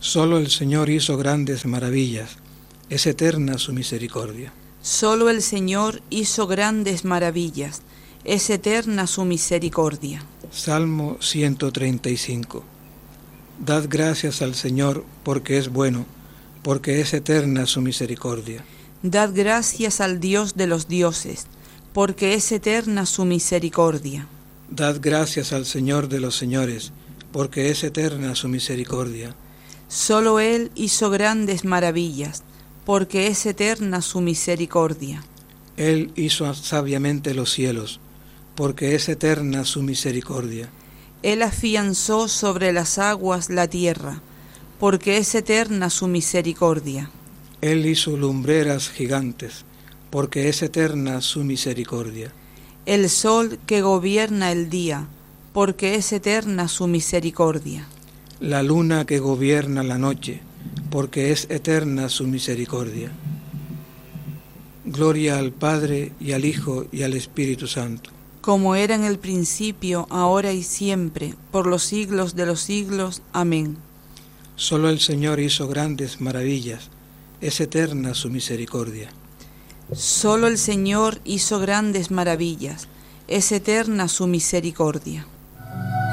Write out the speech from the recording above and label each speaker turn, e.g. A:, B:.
A: Solo el Señor hizo grandes maravillas, es eterna su misericordia.
B: Solo el Señor hizo grandes maravillas, es eterna su misericordia.
A: Salmo 135. Dad gracias al Señor porque es bueno, porque es eterna su misericordia.
B: Dad gracias al Dios de los dioses, porque es eterna su misericordia.
A: Dad gracias al Señor de los señores, porque es eterna su misericordia.
B: Solo Él hizo grandes maravillas, porque es eterna su misericordia.
A: Él hizo sabiamente los cielos, porque es eterna su misericordia.
B: Él afianzó sobre las aguas la tierra, porque es eterna su misericordia.
A: Él hizo lumbreras gigantes, porque es eterna su misericordia.
B: El sol que gobierna el día, porque es eterna su misericordia.
A: La luna que gobierna la noche, porque es eterna su misericordia. Gloria al Padre, y al Hijo, y al Espíritu Santo.
B: Como era en el principio, ahora y siempre, por los siglos de los siglos. Amén.
A: Solo el Señor hizo grandes maravillas, es eterna su misericordia.
B: Solo el Señor hizo grandes maravillas, es eterna su misericordia.